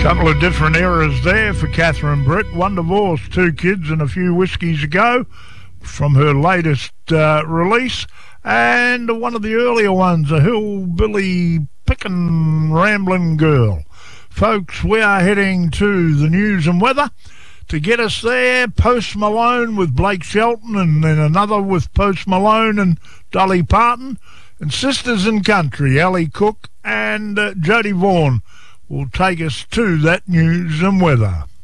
Couple of different eras there for Catherine Britt. One divorce, 2 kids and a few whiskies ago from her latest release. And one of the earlier ones, a hillbilly pickin' rambling girl. Folks, we are heading to the news and weather. To get us there, Post Malone with Blake Shelton, and then another with Post Malone and Dolly Parton. And Sisters in Country, Ellie Cook and Jodie Vaughan will take us to that news and weather.